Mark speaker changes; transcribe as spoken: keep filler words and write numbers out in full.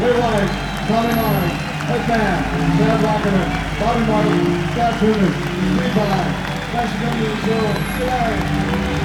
Speaker 1: Ray White, Tommy Mark, Ed Band, Chad Rocketer, Bobby Martin, Scott Truman, Steve Bye. Thanks for coming to the show. Good night.